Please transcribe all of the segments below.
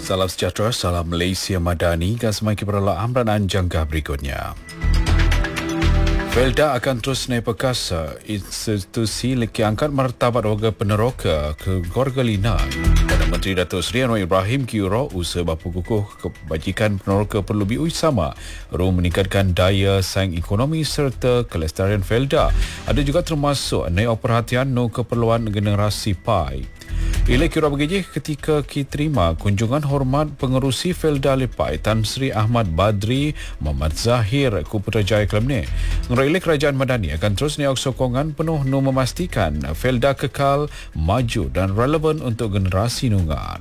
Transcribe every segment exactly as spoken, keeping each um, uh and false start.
Salam sejahtera, salam Malaysia Madani. Dan semakin kepada amran jangka berikutnya. Felda akan terus naik perkasa institusi leki angkat martabat warga peneroka ke Gorga Lina. Perdana Menteri Datuk Seri Anwar Ibrahim Kiuro usaha bapa kukuh kebajikan peneroka perlu biui sama rum meningkatkan daya saing ekonomi serta kelestarian Felda. Ada juga termasuk naik perhatian no keperluan generasi P A I. Ia kira begini ketika diterima kunjungan hormat pengerusi Felda Lepai Tan Sri Ahmad Badri Muhammad Zahir ku Putrajaya Kelang. Ngerailik Kerajaan Madani akan terus niak sokongan penuh nu memastikan Felda kekal maju dan relevan untuk generasi nungar.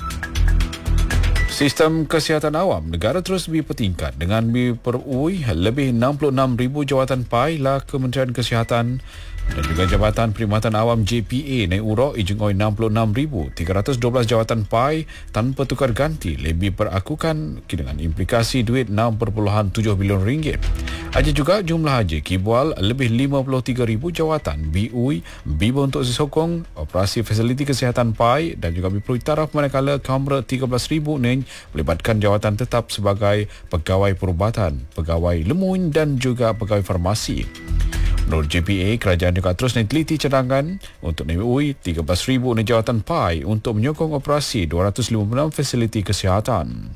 Sistem kesihatan awam negara terus dipertingkat dengan diperui lebih enam puluh enam ribu jawatan P A I lah Kementerian Kesihatan dan juga Jabatan Perkhidmatan Awam J P A naik urut ijengoi enam puluh enam ribu tiga ratus dua belas jawatan P A I tanpa tukar ganti lebih perakukan dengan implikasi duit enam perpuluhan tujuh bilion ringgit. Ada juga jumlah haji kibual lebih lima puluh tiga ribu jawatan B U I biba untuk sokong operasi fasiliti kesihatan P A I dan juga diperui taraf manakala kamera tiga belas ribu ni melibatkan jawatan tetap sebagai pegawai perubatan, pegawai lemun dan juga pegawai farmasi. Menurut J P A, kerajaan juga terus meneliti cadangan untuk B U I tiga belas ribu ni jawatan P A I untuk menyokong operasi dua ratus lima puluh enam fasiliti kesihatan.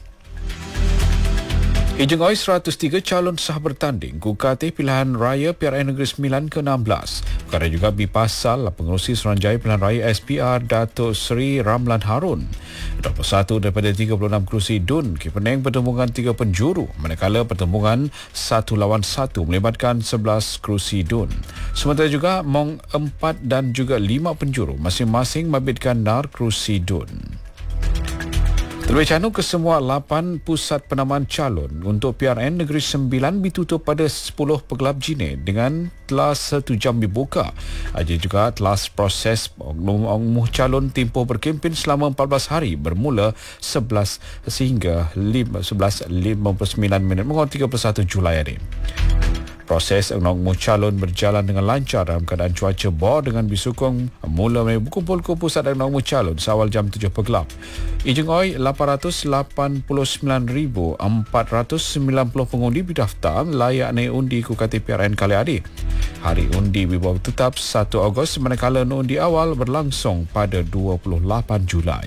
Ijengoi seratus tiga calon sah bertanding ku K T Pilihan Raya P R N Negeri Sembilan ke enam belas. Perkara juga bipasal pengerusi Suruhanjaya Pilihan Raya S P R Datuk Seri Ramlan Harun. dua puluh satu daripada tiga puluh enam kerusi D U N ke Penang pertembungan tiga penjuru, manakala pertembungan satu lawan satu melibatkan sebelas kerusi D U N. Sementara juga Mong empat dan juga lima penjuru masing-masing membabitkan nar kerusi D U N. Terlebih canu kesemua lapan pusat penamaan calon untuk P R N Negeri Sembilan ditutup pada sepuluh pegelap Jine dengan telah satu jam dibuka. Ada juga telah proses pengundi calon tempoh berkempen selama empat belas hari bermula sebelas sehingga sebelas lima puluh sembilan minit mengundi tiga puluh satu Julai hari. Proses pengundi calon berjalan dengan lancar dalam keadaan cuaca bawah dengan disokong mula berkumpul ke pusat pengundi calon seawal jam tujuh pegelap. Ijengoi lapan ratus lapan puluh sembilan ribu empat ratus sembilan puluh pengundi berdaftar layak naik undi ku K T P R N kali adik. Hari undi dibawa tetap satu Ogos manakala undi awal berlangsung pada dua puluh lapan Julai.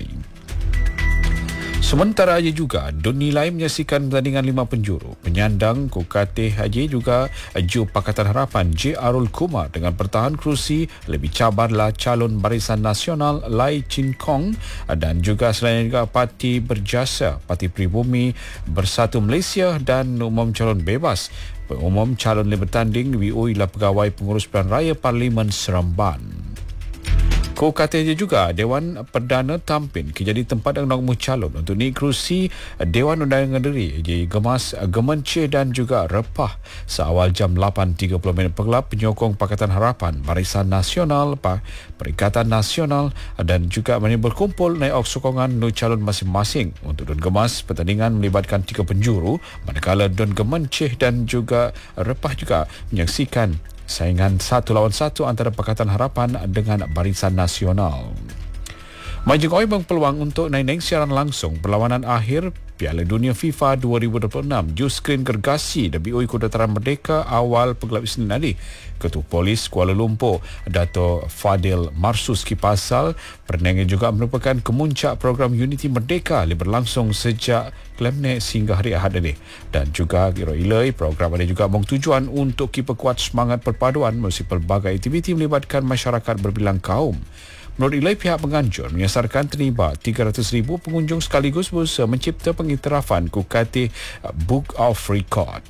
Sementara aja juga D U N nilai menyaksikan pertandingan lima penjuru. Penyandang ku K T H J juga Ju Pakatan Harapan J. Arul Kumar dengan pertahan kerusi lebih cabarlah calon Barisan Nasional Lai Chin Kong dan juga selain juga Parti Berjasa, Parti Pribumi Bersatu Malaysia dan Umum Calon Bebas. Umum calon yang bertanding W U ialah pegawai pengurus pilihan raya Parlimen Seremban. Ko katanya juga Dewan Perdana Tampin jadi tempat yang nak calon untuk ni kerusi Dewan Undangan Negeri jadi Gemas Gemenceh dan juga Repah seawal jam lapan tiga puluh minit pegelap penyokong Pakatan Harapan Barisan Nasional Perikatan Nasional dan juga berkumpul naik sokongan nu calon masing-masing. Untuk Dun Gemas pertandingan melibatkan tiga penjuru manakala Dun Gemenceh dan juga Repah juga menyaksikan saingan satu lawan satu antara Pakatan Harapan dengan Barisan Nasional. Majengoi berpeluang untuk naik siaran langsung perlawanan akhir Piala Dunia FIFA dua ribu dua puluh enam ju skrin gergasi W U I Dataran Merdeka awal pegelap Isnin tadi. Ketua Polis Kuala Lumpur Dato' Fadil Marsus Kipasal pertandingan juga merupakan kemuncak program Unity Merdeka yang berlangsung sejak Kelemnek sehingga hari Ahad ini. Dan juga kira-ilai program ada juga bertujuan untuk diperkuat semangat perpaduan melalui pelbagai aktiviti melibatkan masyarakat berbilang kaum. Menurut ilai pihak penganjur menyasarkan terlibat tiga ratus ribu pengunjung sekaligus berusaha mencipta pengiktirafan ku K T Book of Record.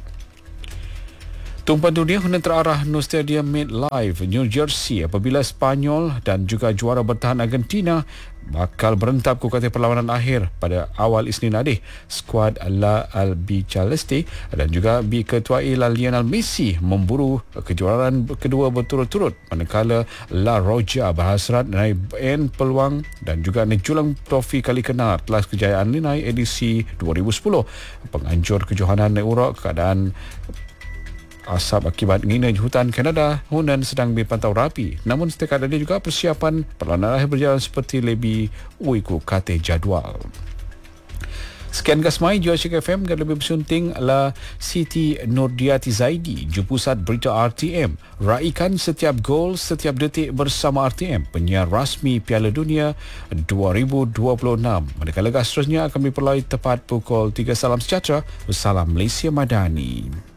Tumpuan dunia hendak terarah no Stadium MetLife New Jersey apabila Spanyol dan juga juara bertahan Argentina bakal berentap ku K T perlawanan akhir pada awal Isnin tadi. Skuad La Albiceleste dan juga diketuai Lionel Messi memburu kejuaraan kedua berturut-turut manakala La Roja berhasrat naik N peluang dan juga menjulang trofi kali kenar telah kejayaan linai edisi dua ribu sepuluh. Penganjur kejohanan Europe keadaan asap akibat ngina hutan Kanada Hunan sedang dipantau rapi. Namun setakat ada juga persiapan perlawanan akhir berjalan seperti lebih uiku kata jadual. Sekian Gasmai, Joshik F M dan lebih bersunting adalah Siti Nurdiati Zaidi, Jupusat Berita R T M. Raikan setiap gol, setiap detik bersama R T M, penyiar rasmi Piala Dunia dua ribu dua puluh enam. Mereka lega seterusnya akan diperoleh tepat pukul tiga. Salam sejahtera, salam Malaysia Madani.